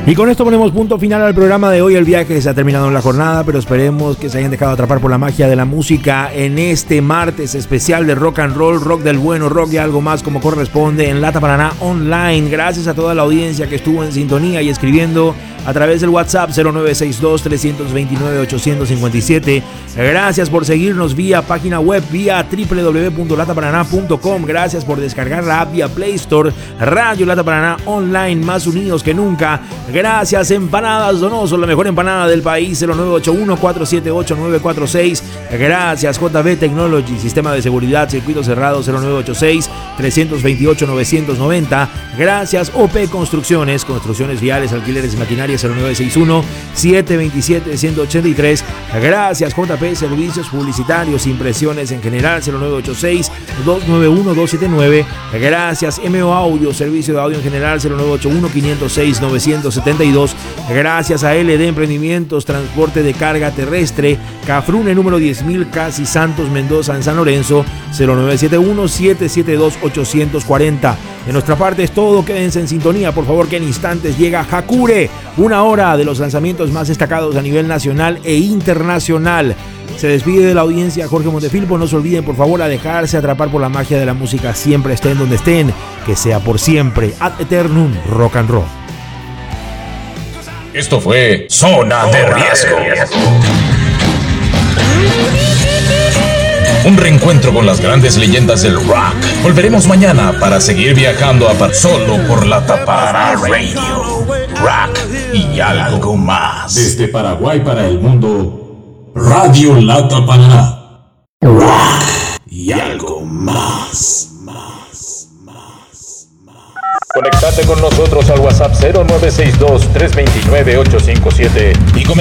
Y con esto ponemos punto final al programa de hoy. El viaje se ha terminado en la jornada, pero esperemos que se hayan dejado atrapar por la magia de la música en este martes especial de rock and roll, rock del bueno, rock y algo más como corresponde en Lata Paraná Online. Gracias a toda la audiencia que estuvo en sintonía y escribiendo a través del WhatsApp 0962-329-857. Gracias por seguirnos vía página web, vía www.lataparaná.com. Gracias por descargar la app vía Play Store. Radio Lata Paraná Online, más unidos que nunca. Gracias Empanadas Donoso, la mejor empanada del país, 0981-478-946. Gracias JB Technology, sistema de seguridad, circuito cerrado, 0986-328-990. Gracias OP Construcciones, construcciones viales, alquileres y maquinaria, 0961-727-183. Gracias JP Servicios Publicitarios, impresiones en general, 0986-291-279. Gracias MO Audio, servicio de audio en general, 0981-506-972. Gracias a LD Emprendimientos, transporte de carga terrestre, Cafrune número 10.000, Casi Santos Mendoza en San Lorenzo, 0971-772-840. De nuestra parte es todo, quédense en sintonía, por favor, que en instantes llega Hakure, una hora de los lanzamientos más destacados a nivel nacional e internacional. Se despide de la audiencia Jorge Montefilpo. No se olviden, por favor, a dejarse atrapar por la magia de la música. Siempre estén donde estén, que sea por siempre. Ad eternum rock and roll. Esto fue Zona de Riesgo. Un reencuentro con las grandes leyendas del rock. Volveremos mañana para seguir viajando solo por Lata Paraná Radio. Rock y algo más. Desde Paraguay para el mundo, Radio Lata Paraná. Rock y algo más. Conectate con nosotros al WhatsApp 0962-329-857 y